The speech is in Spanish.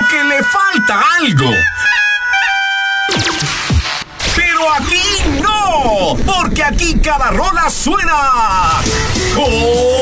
que le falta algo. Pero aquí no, porque aquí cada rola suena con